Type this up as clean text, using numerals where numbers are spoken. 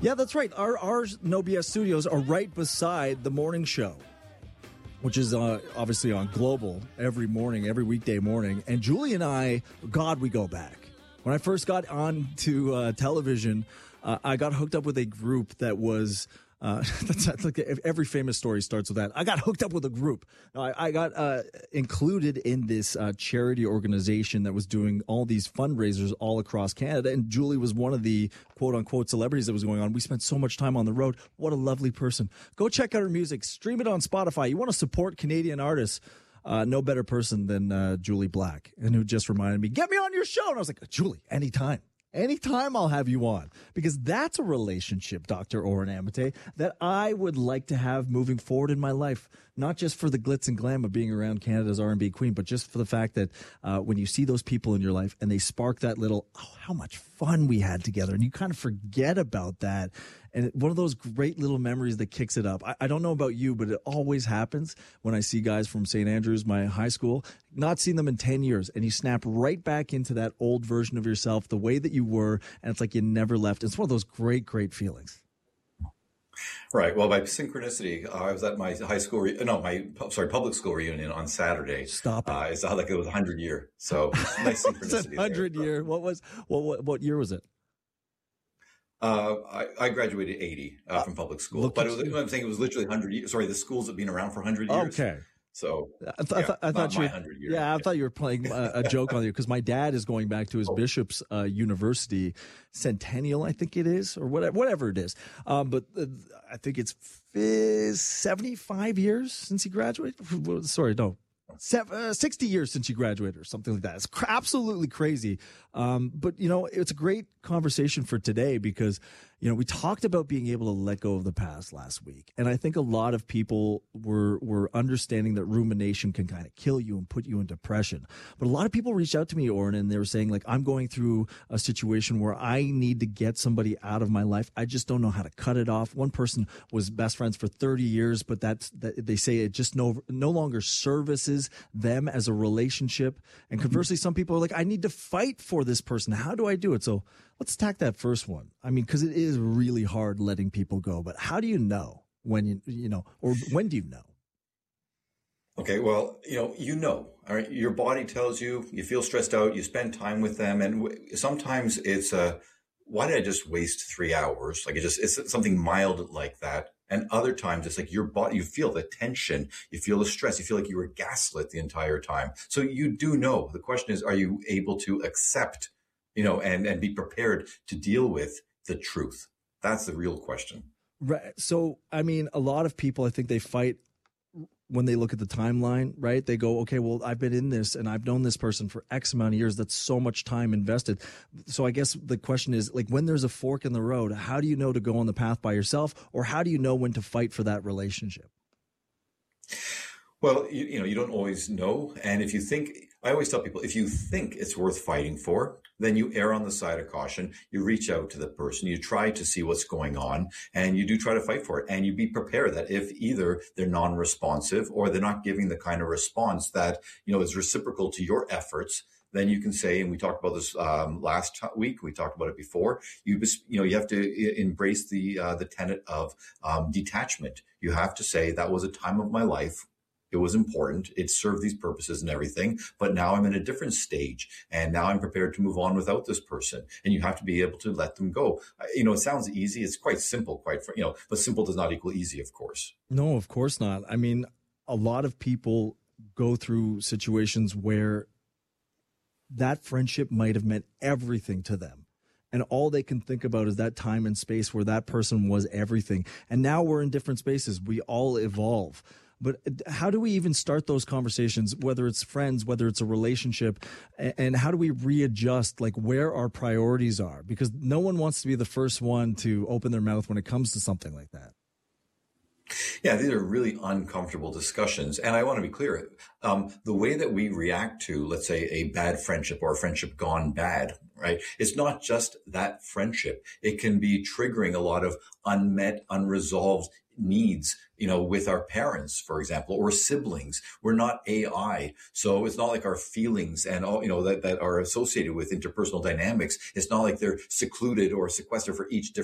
Yeah, that's right. Our No BS studios are right beside the morning show, which is obviously on Global every morning, every weekday morning. And Julie and I, God, we go back. When I first got on to television, I got hooked up with a group that was... that's like every famous story starts with that. I got hooked up with a group. I got included in this charity organization that was doing all these fundraisers all across Canada. And Julie was one of the quote unquote celebrities that was going on. We spent so much time on the road. What a lovely person. Go check out her music. Stream it on Spotify. You want to support Canadian artists. No better person than Julie Black. And who just reminded me, get me on your show. And I was like, Julie, anytime. Anytime I'll have you on, because that's a relationship, Dr. Oren Amate, that I would like to have moving forward in my life, not just for the glitz and glam of being around Canada's R&B queen, but just for the fact that when you see those people in your life and they spark that little, how much fun we had together, and you kind of forget about that. And one of those great little memories that kicks it up. I don't know about you, but it always happens when I see guys from St. Andrews, my high school, not seen them in 10 years. And you snap right back into that old version of yourself, the way that you were. And it's like you never left. It's one of those great, great feelings. Right. Well, by synchronicity, I was at my public school reunion on Saturday. Stop it. It's like it was 100-year. So nice synchronicity. It's 100-year. What year was it? I graduated 80 from public school, but I'm saying it was literally 100 years. Sorry, the schools have been around for 100 years. Okay. So I thought you were playing a joke on you, because my dad is going back to his Bishop's University centennial, I think it is, or whatever it is. But I think it's 75 years since he graduated. Sorry, no. 60 years since you graduated or something like that. It's absolutely crazy. But, it's a great conversation for today because, we talked about being able to let go of the past last week. And I think a lot of people were understanding that rumination can kind of kill you and put you in depression. But a lot of people reached out to me, Oren, and they were saying, like, I'm going through a situation where I need to get somebody out of my life. I just don't know how to cut it off. One person was best friends for 30 years, but that they say it just no longer services them as a relationship. And conversely, some people are like, I need to fight for this person. How do I do it? So let's tack that first one. I mean, because it is really hard letting people go. But how do you know when or when do you know? Okay, well, all right. Your body tells you, you feel stressed out, you spend time with them. And sometimes it's why did I just waste 3 hours? Like it's something mild like that. And other times it's like your body, you feel the tension, you feel the stress, you feel like you were gaslit the entire time. So you do know. The question is, are you able to accept, and be prepared to deal with the truth? That's the real question. Right. So, I mean, a lot of people, I think they fight when they look at the timeline, right? They go, okay, well, I've been in this and I've known this person for X amount of years. That's so much time invested. So I guess the question is, like, when there's a fork in the road, how do you know to go on the path by yourself, or how do you know when to fight for that relationship? Well, you don't always know. And I always tell people, if you think it's worth fighting for, then you err on the side of caution. You reach out to the person, you try to see what's going on, and you do try to fight for it. And you be prepared that if either they're non-responsive or they're not giving the kind of response that, is reciprocal to your efforts, then you can say, and we talked about this last week, we talked about it before, you have to embrace the tenet of detachment. You have to say, that was a time of my life. It was important. It served these purposes and everything. But now I'm in a different stage. And now I'm prepared to move on without this person. And you have to be able to let them go. It sounds easy. It's quite simple, but simple does not equal easy, of course. No, of course not. I mean, a lot of people go through situations where that friendship might have meant everything to them. And all they can think about is that time and space where that person was everything. And now we're in different spaces. We all evolve. But how do we even start those conversations, whether it's friends, whether it's a relationship, and how do we readjust, like, where our priorities are? Because no one wants to be the first one to open their mouth when it comes to something like that. Yeah, these are really uncomfortable discussions. And I want to be clear, the way that we react to, let's say, a bad friendship or a friendship gone bad, right? It's not just that friendship. It can be triggering a lot of unmet, unresolved needs, with our parents, for example, or siblings. We're not AI. So it's not like our feelings and all, that are associated with interpersonal dynamics. It's not like they're secluded or sequestered for each different